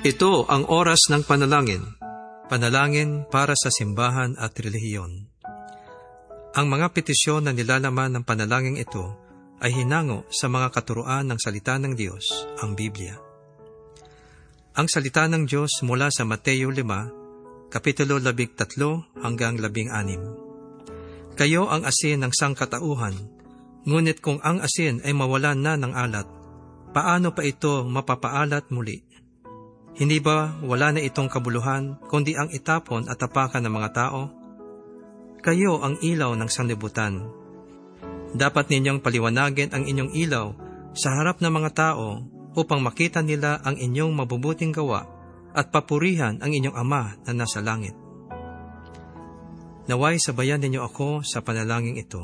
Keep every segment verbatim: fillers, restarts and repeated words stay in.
Ito ang oras ng panalangin. Panalangin para sa simbahan at relihiyon. Ang mga petisyon na nilalaman ng panalangin ito ay hinango sa mga katuruan ng salita ng Diyos, ang Biblia. Ang salita ng Diyos mula sa Mateo lima, Kapitulo labing tatlo hanggang labing anim. Kayo ang asin ng sangkatauhan, ngunit kung ang asin ay mawalan na ng alat, paano pa ito mapapaalat muli? Hindi ba wala na itong kabuluhan, kundi ang itapon at tapakan ng mga tao? Kayo ang ilaw ng sanlibutan. Dapat ninyong paliwanagin ang inyong ilaw sa harap ng mga tao upang makita nila ang inyong mabubuting gawa at papurihan ang inyong Ama na nasa langit. Naway sabayan ninyo ako sa panalangin ito.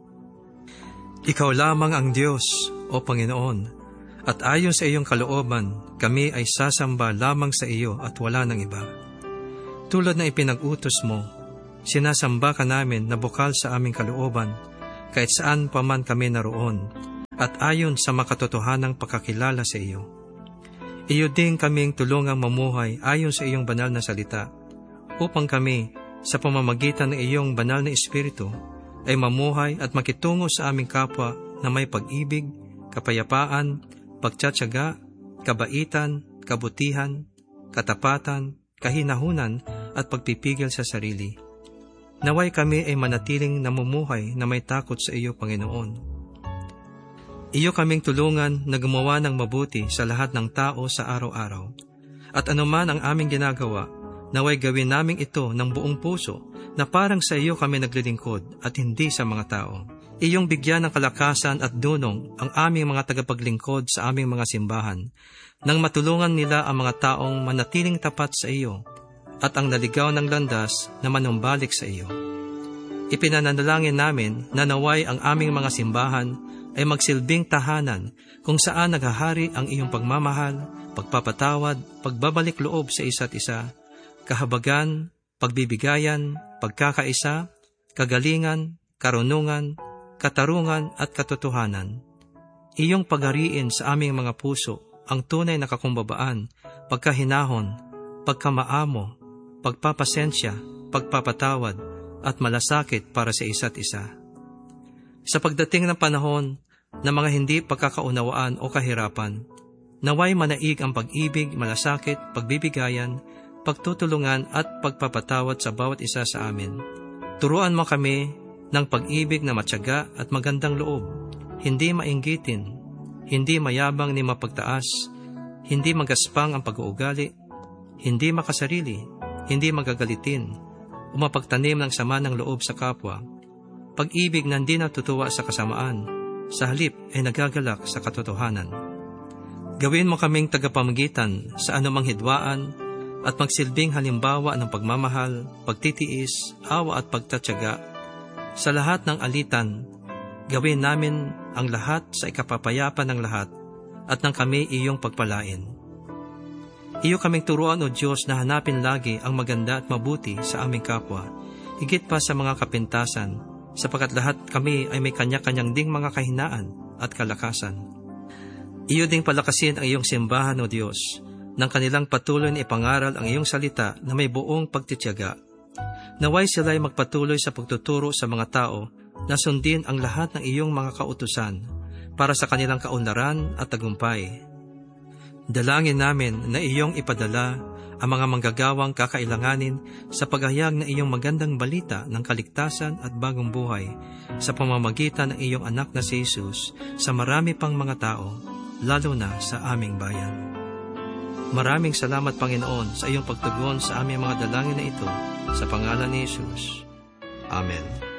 Ikaw lamang ang Diyos, o Panginoon, at ayon sa iyong kalooban, kami ay sasamba lamang sa iyo at wala ng iba. Tulad na ipinag-utos mo, sinasamba ka namin na bukal sa aming kalooban, kahit saan pa man kami naroon, at ayon sa makatotohanang pagkakilala sa iyo. Iyo din kaming tulungang mamuhay ayon sa iyong banal na salita, upang kami, sa pamamagitan ng iyong banal na Espiritu, ay mamuhay at makitungo sa aming kapwa na may pag-ibig, kapayapaan, pagtsatsaga, kabaitan, kabutihan, katapatan, kahinahunan, at pagpipigil sa sarili. Naway kami ay manatiling namumuhay na may takot sa iyo, Panginoon. Iyo kaming tulungan na gumawa ng mabuti sa lahat ng tao sa araw-araw. At anuman ang aming ginagawa, naway gawin naming ito ng buong puso na parang sa iyo kami naglilingkod at hindi sa mga tao. Iyong bigyan ng kalakasan at dunong ang aming mga tagapaglingkod sa aming mga simbahan, nang matulungan nila ang mga taong manatiling tapat sa iyo, at ang naligaw ng landas na manumbalik sa iyo. Ipinanalangin namin na naway ang aming mga simbahan ay magsilbing tahanan kung saan naghahari ang iyong pagmamahal, pagpapatawad, pagbabalik loob sa isa't isa, kahabagan, pagbibigayan, pagkakaisa, kagalingan, karunungan, katarungan at katotohanan. Iyong paghariin sa aming mga puso ang tunay na kakumbabaan, pagkahinahon, pagkamaamo, pagpapasensya, pagpapatawad, at malasakit para sa isa't isa. Sa pagdating ng panahon na mga hindi pagkakaunawaan o kahirapan, naway manaig ang pag-ibig, malasakit, pagbibigayan, pagtutulungan at pagpapatawad sa bawat isa sa amin. Turuan mo kami ng pag-ibig na matyaga at magandang loob, hindi mainggitin, hindi mayabang ni mapagtaas, hindi magaspang ang pag-uugali, hindi makasarili, hindi magagalitin, umapagtanim ng sama ng loob sa kapwa, pag-ibig na hindi natutuwa sa kasamaan, sa halip ay nagagalak sa katotohanan. Gawin mo kaming tagapamagitan sa anumang hidwaan at magsilbing halimbawa ng pagmamahal, pagtitiis, awa at pagtatyaga. Sa lahat ng alitan, gawin namin ang lahat sa ikapapayapa ng lahat at nang kami iyong pagpalain. Iyo kaming turuan, O Diyos, na hanapin lagi ang maganda at mabuti sa aming kapwa, higit pa sa mga kapintasan, sapagkat lahat kami ay may kanya-kanyang ding mga kahinaan at kalakasan. Iyo ding palakasin ang iyong simbahan, O Diyos, nang kanilang patuloy na ipangaral ang iyong salita na may buong pagtitiyaga. Naway sila'y magpatuloy sa pagtuturo sa mga tao na sundin ang lahat ng iyong mga kautusan para sa kanilang kaunlaran at tagumpay. Dalangin namin na iyong ipadala ang mga manggagawang kakailanganin sa paghayag ng iyong magandang balita ng kaligtasan at bagong buhay sa pamamagitan ng iyong anak na si Jesus sa marami pang mga tao, lalo na sa aming bayan. Maraming salamat, Panginoon, sa iyong pagtugon sa aming mga dalangin na ito, sa pangalan ni Jesus. Amen.